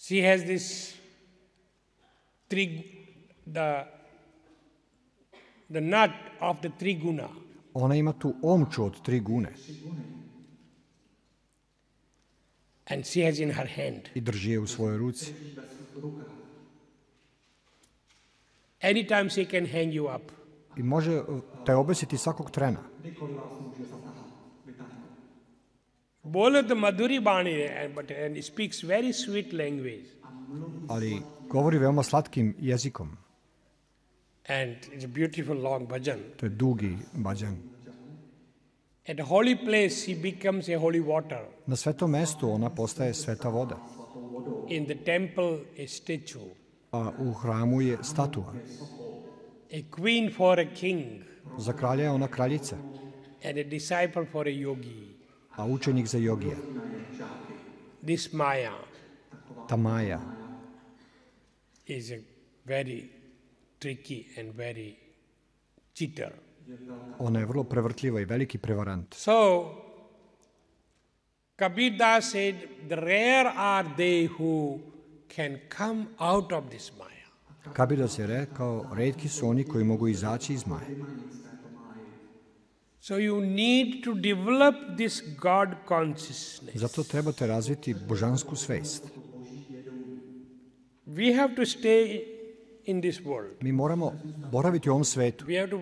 She has this the nut of the triguna. Ona ima tu omču od 3 gune And she has in her hand. i drži je u svojoj ruci. Anytime she can hang you up. I može te obesiti svakog trena. Bole the Madhuri Bani and speaks very sweet language. Ali govori veoma slatkim jezikom. And it's a beautiful long bhajan. To je dugi bhajan. At a holy place, she becomes a holy water. Na svetom mestu ona postaje sveta voda. In the temple, a statue. A u hramu je statua. A queen for a king. Za kralja je ona kraljica. And a disciple for a yogi. A učenik za jogija. This Maya. Ta Maja is a very tricky and very cheater. Ona je vrlo prevrtljiva i veliki prevarant. So, Kabir Das said, the rare are they who can come out of this Maya. Kabir Das je rekao, retki su oni koji mogu izaći iz Maje. So you need to develop this God consciousness. Zato trebate razviti božansku svest. We have to stay in this world. Mi moramo boraviti u ovom svetu. We have to